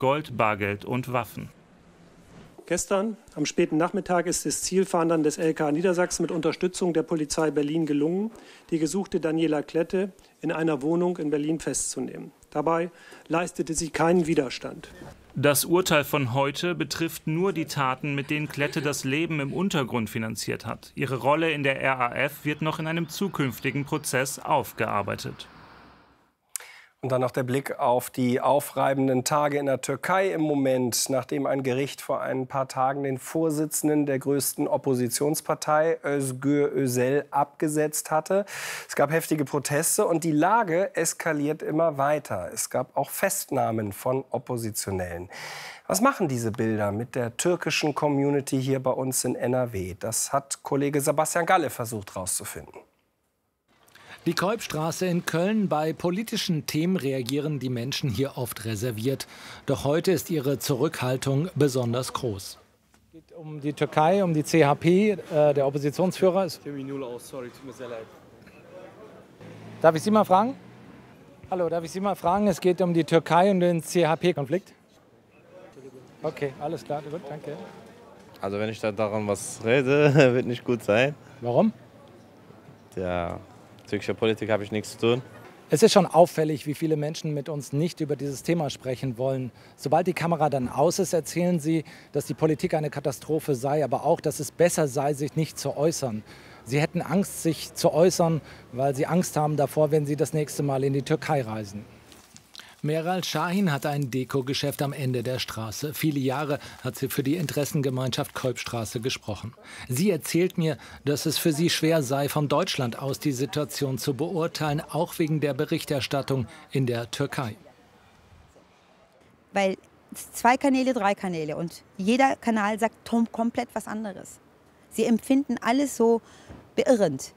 Gold, Bargeld und Waffen. Gestern am späten Nachmittag ist es Zielfahndern des LK Niedersachsen mit Unterstützung der Polizei Berlin gelungen, die gesuchte Daniela Klette in einer Wohnung in Berlin festzunehmen. Dabei leistete sie keinen Widerstand. Das Urteil von heute betrifft nur die Taten, mit denen Klette das Leben im Untergrund finanziert hat. Ihre Rolle in der RAF wird noch in einem zukünftigen Prozess aufgearbeitet. Und dann noch der Blick auf die aufreibenden Tage in der Türkei im Moment, nachdem ein Gericht vor ein paar Tagen den Vorsitzenden der größten Oppositionspartei, Özgür Özel, abgesetzt hatte. Es gab heftige Proteste und die Lage eskaliert immer weiter. Es gab auch Festnahmen von Oppositionellen. Was machen diese Bilder mit der türkischen Community hier bei uns in NRW? Das hat Kollege Sebastian Galle versucht herauszufinden. Die Keupstraße in Köln. Bei politischen Themen reagieren die Menschen hier oft reserviert. Doch heute ist ihre Zurückhaltung besonders groß. Es geht um die Türkei, um die CHP. Der Oppositionsführer ist... Sorry, tut mir sehr leid. Darf ich Sie mal fragen? Hallo, darf ich Sie mal fragen? Es geht um die Türkei und den CHP-Konflikt. Okay, alles klar, gut, danke. Also wenn ich da daran was rede, wird nicht gut sein. Warum? Ja, türkischer Politik habe ich nichts zu tun. Es ist schon auffällig, wie viele Menschen mit uns nicht über dieses Thema sprechen wollen. Sobald die Kamera dann aus ist, erzählen sie, dass die Politik eine Katastrophe sei, aber auch, dass es besser sei, sich nicht zu äußern. Sie hätten Angst, sich zu äußern, weil sie Angst haben davor, wenn sie das nächste Mal in die Türkei reisen. Meral Şahin hat ein Deko-Geschäft am Ende der Straße. Viele Jahre hat sie für die Interessengemeinschaft Keupstraße gesprochen. Sie erzählt mir, dass es für sie schwer sei, von Deutschland aus die Situation zu beurteilen, auch wegen der Berichterstattung in der Türkei. Weil 2 Kanäle, 3 Kanäle und jeder Kanal sagt komplett was anderes. Sie empfinden alles so beirrend.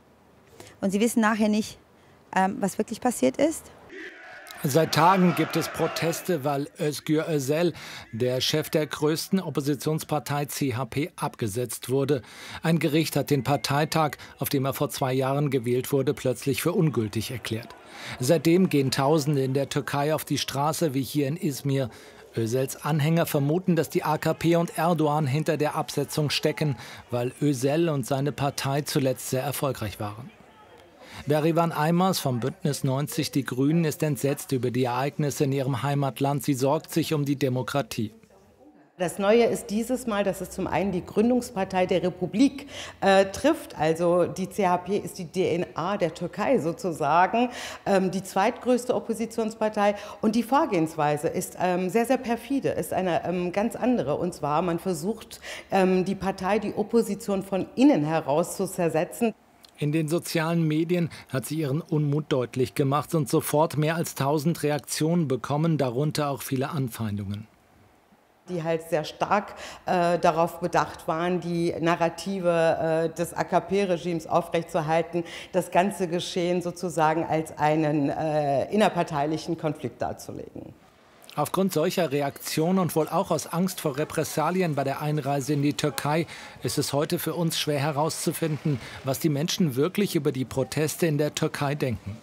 Und sie wissen nachher nicht, was wirklich passiert ist. Seit Tagen gibt es Proteste, weil Özgür Özel, der Chef der größten Oppositionspartei CHP, abgesetzt wurde. Ein Gericht hat den Parteitag, auf dem er vor 2 Jahren gewählt wurde, plötzlich für ungültig erklärt. Seitdem gehen Tausende in der Türkei auf die Straße, wie hier in Izmir. Özels Anhänger vermuten, dass die AKP und Erdoğan hinter der Absetzung stecken, weil Özel und seine Partei zuletzt sehr erfolgreich waren. Berivan Aymaz vom Bündnis 90 Die Grünen ist entsetzt über die Ereignisse in ihrem Heimatland. Sie sorgt sich um die Demokratie. Das Neue ist dieses Mal, dass es zum einen die Gründungspartei der Republik trifft. Also die CHP ist die DNA der Türkei sozusagen, die zweitgrößte Oppositionspartei. Und die Vorgehensweise ist sehr, sehr perfide, ist eine ganz andere. Und zwar, man versucht, die Partei, die Opposition von innen heraus zu zersetzen. In den sozialen Medien hat sie ihren Unmut deutlich gemacht und sofort mehr als 1000 Reaktionen bekommen, darunter auch viele Anfeindungen. Die halt sehr stark darauf bedacht waren, die Narrative des AKP-Regimes aufrechtzuerhalten, das ganze Geschehen sozusagen als einen innerparteilichen Konflikt darzulegen. Aufgrund solcher Reaktionen und wohl auch aus Angst vor Repressalien bei der Einreise in die Türkei ist es heute für uns schwer herauszufinden, was die Menschen wirklich über die Proteste in der Türkei denken.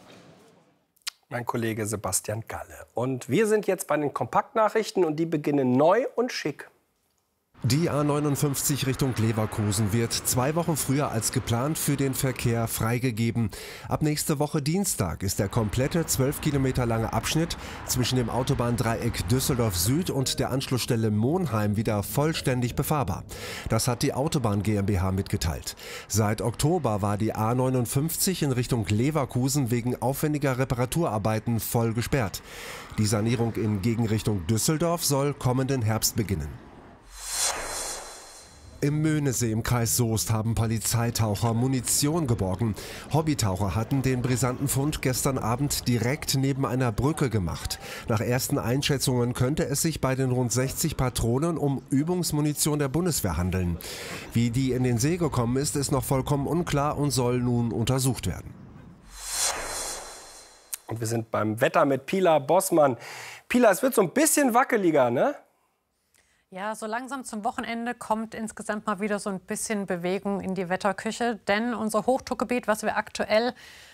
Mein Kollege Sebastian Galle. Und wir sind jetzt bei den Kompaktnachrichten und die beginnen neu und schick. Die A59 Richtung Leverkusen wird 2 Wochen früher als geplant für den Verkehr freigegeben. Ab nächste Woche Dienstag ist der komplette 12 Kilometer lange Abschnitt zwischen dem Autobahndreieck Düsseldorf Süd und der Anschlussstelle Monheim wieder vollständig befahrbar. Das hat die Autobahn GmbH mitgeteilt. Seit Oktober war die A59 in Richtung Leverkusen wegen aufwendiger Reparaturarbeiten voll gesperrt. Die Sanierung in Gegenrichtung Düsseldorf soll kommenden Herbst beginnen. Im Möhnesee im Kreis Soest haben Polizeitaucher Munition geborgen. Hobbytaucher hatten den brisanten Fund gestern Abend direkt neben einer Brücke gemacht. Nach ersten Einschätzungen könnte es sich bei den rund 60 Patronen um Übungsmunition der Bundeswehr handeln. Wie die in den See gekommen ist, ist noch vollkommen unklar und soll nun untersucht werden. Und wir sind beim Wetter mit Pilar Bossmann. Pilar, es wird so ein bisschen wackeliger, ne? Ja, so langsam zum Wochenende kommt insgesamt mal wieder so ein bisschen Bewegung in die Wetterküche. Denn unser Hochdruckgebiet, was wir aktuell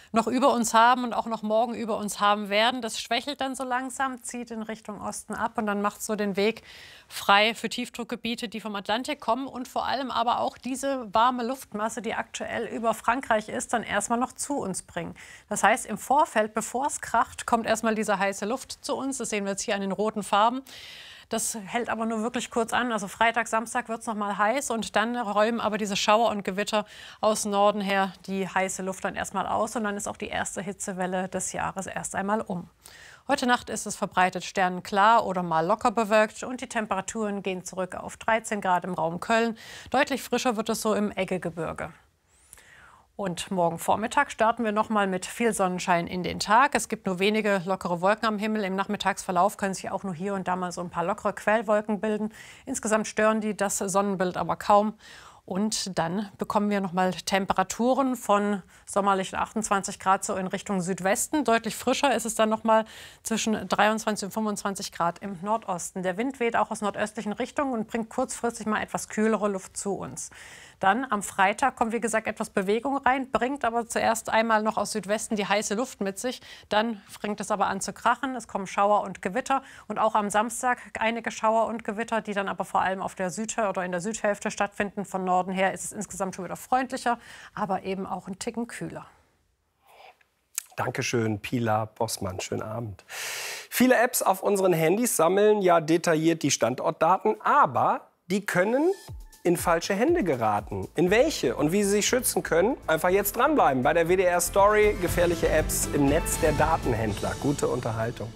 noch über uns haben und auch noch morgen über uns haben werden. Das schwächelt dann so langsam, zieht in Richtung Osten ab und dann macht so den Weg frei für Tiefdruckgebiete, die vom Atlantik kommen und vor allem aber auch diese warme Luftmasse, die aktuell über Frankreich ist, dann erstmal noch zu uns bringen. Das heißt, im Vorfeld, bevor es kracht, kommt erstmal diese heiße Luft zu uns. Das sehen wir jetzt hier an den roten Farben. Das hält aber nur wirklich kurz an. Also Freitag, Samstag wird es noch mal heiß und dann räumen aber diese Schauer und Gewitter aus Norden her die heiße Luft dann erstmal aus und dann ist auch die erste Hitzewelle des Jahres erst einmal um. Heute Nacht ist es verbreitet sternenklar oder mal locker bewölkt und die Temperaturen gehen zurück auf 13 Grad im Raum Köln. Deutlich frischer wird es so im Eggegebirge. Und morgen Vormittag starten wir noch mal mit viel Sonnenschein in den Tag. Es gibt nur wenige lockere Wolken am Himmel. Im Nachmittagsverlauf können sich auch nur hier und da mal so ein paar lockere Quellwolken bilden. Insgesamt stören die das Sonnenbild aber kaum. Und dann bekommen wir noch mal Temperaturen von sommerlichen 28 Grad so in Richtung Südwesten. Deutlich frischer ist es dann noch mal zwischen 23 und 25 Grad im Nordosten. Der Wind weht auch aus nordöstlichen Richtungen und bringt kurzfristig mal etwas kühlere Luft zu uns. Dann am Freitag kommt, wie gesagt, etwas Bewegung rein, bringt aber zuerst einmal noch aus Südwesten die heiße Luft mit sich. Dann fängt es aber an zu krachen, es kommen Schauer und Gewitter und auch am Samstag einige Schauer und Gewitter, die dann aber vor allem auf der oder in der Südhälfte stattfinden. Von Norden her ist es insgesamt schon wieder freundlicher, aber eben auch ein Ticken kühler. Dankeschön, Pilar Bossmann. Schönen Abend. Viele Apps auf unseren Handys sammeln ja detailliert die Standortdaten, aber die können in falsche Hände geraten. In welche und wie Sie sich schützen können, einfach jetzt dranbleiben. Bei der WDR Story gefährliche Apps im Netz der Datenhändler. Gute Unterhaltung.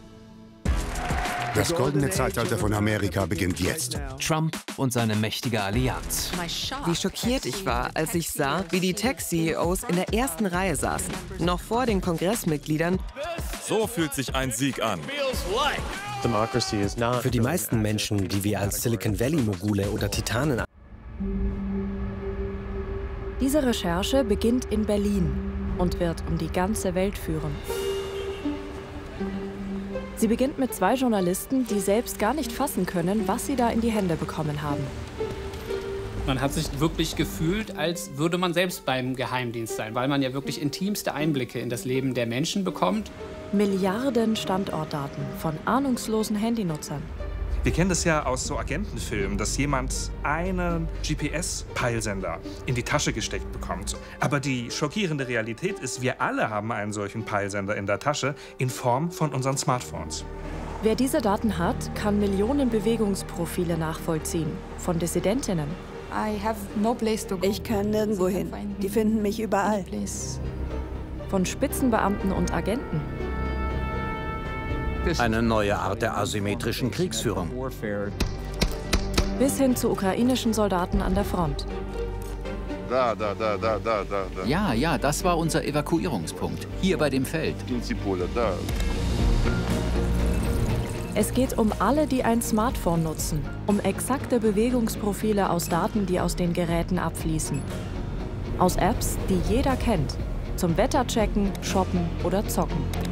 Das goldene Zeitalter von Amerika beginnt jetzt. Trump und seine mächtige Allianz. Wie schockiert ich war, als ich sah, wie die Tech-CEOs in der ersten Reihe saßen. Noch vor den Kongressmitgliedern. So fühlt sich ein Sieg an. Für die meisten Menschen, die wir als Silicon Valley-Mogule oder Titanen. Diese Recherche beginnt in Berlin und wird um die ganze Welt führen. Sie beginnt mit 2 Journalisten, die selbst gar nicht fassen können, was sie da in die Hände bekommen haben. Man hat sich wirklich gefühlt, als würde man selbst beim Geheimdienst sein, weil man ja wirklich intimste Einblicke in das Leben der Menschen bekommt. Milliarden Standortdaten von ahnungslosen Handynutzern. Wir kennen das ja aus so Agentenfilmen, dass jemand einen GPS-Peilsender in die Tasche gesteckt bekommt. Aber die schockierende Realität ist, wir alle haben einen solchen Peilsender in der Tasche in Form von unseren Smartphones. Wer diese Daten hat, kann Millionen Bewegungsprofile nachvollziehen. Von Dissidentinnen. Ich kann nirgendwo hin. Die finden mich überall. Von Spitzenbeamten und Agenten. Eine neue Art der asymmetrischen Kriegsführung. Bis hin zu ukrainischen Soldaten an der Front. Ja, das war unser Evakuierungspunkt. Hier bei dem Feld. Es geht um alle, die ein Smartphone nutzen. Um exakte Bewegungsprofile aus Daten, die aus den Geräten abfließen. Aus Apps, die jeder kennt. Zum Wetterchecken, Shoppen oder Zocken.